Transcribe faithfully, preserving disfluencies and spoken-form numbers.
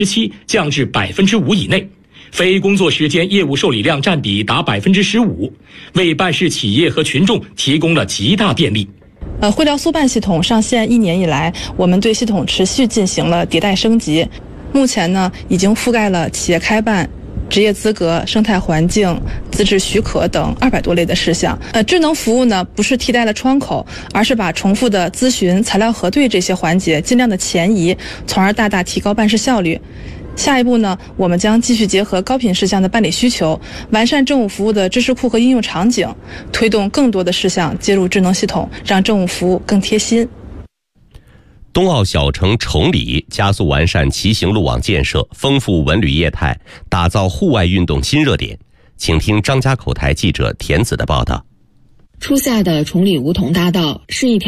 七降至百分之五以内，非工作时间业务受理量占比达百分之十五，为办事企业和群众提供了极大便利。 呃，汇聊速办系统上线一年以来，我们对系统持续进行了迭代升级。目前呢，已经覆盖了企业开办、职业资格、生态环境、资质许可等二百多类的事项。呃，智能服务呢，不是替代了窗口，而是把重复的咨询、材料核对这些环节尽量的前移，从而大大提高办事效率。下一步呢，我们将继续结合高频事项的办理需求，完善政务服务的知识库和应用场景，推动更多的事项接入智能系统，让政务服务更贴心。 冬奥小城崇礼加速完善骑行路网建设，丰富文旅业态，打造户外运动新热点。请听张家口台记者田子的报道。 初夏的崇礼梧桐大道是一条